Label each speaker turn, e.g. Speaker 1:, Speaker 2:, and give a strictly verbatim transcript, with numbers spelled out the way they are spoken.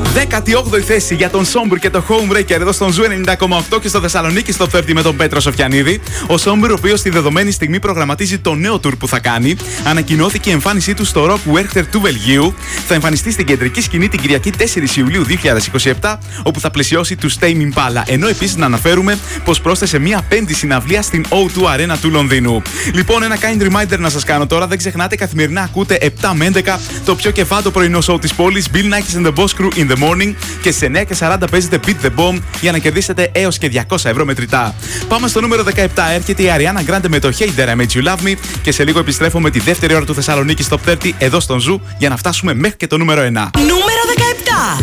Speaker 1: δέκατη όγδοη θέση για τον Somber και το Homebreaker εδώ στον Ζου ενενήντα κόμμα οκτώ και στο Θεσσαλονίκη στο τριάντα με τον Πέτρο Σοφιανίδη. Ο Somber, ο οποίος στη δεδομένη στιγμή προγραμματίζει το νέο tour που θα κάνει, ανακοινώθηκε η εμφάνισή του στο Rock Werchter του Βελγίου. Θα εμφανιστεί στην κεντρική σκηνή την Κυριακή τέσσερις Ιουλίου δύο χιλιάδες είκοσι επτά, όπου θα πλαισιώσει του Tame Impala. Ενώ επίσης να αναφέρουμε πως πρόσθεσε μία πέμπτη συναυλία στην ο δύο Arena του Λονδίνου. Λοιπόν, ένα kind reminder να σας κάνω τώρα. Δεν ξεχνάτε, καθημερινά ακούτε επτά με έντεκα το πιο κεφάτο πρωινό show της πόλης, Bill Nackis and the Boss Crew in the morning, και σε εννιά και σαράντα παίζετε Beat the Bomb για να κερδίσετε έως και διακόσια ευρώ μετρητά. Πάμε στο νούμερο δεκαεπτά. Έρχεται η Ariana Grande με το Hey There I Made You Love Me και σε λίγο επιστρέφω με τη δεύτερη ώρα του Θεσσαλονίκη Top τριάντα εδώ στον Ζου για να φτάσουμε μέχρι και το νούμερο ένα.
Speaker 2: Νούμερο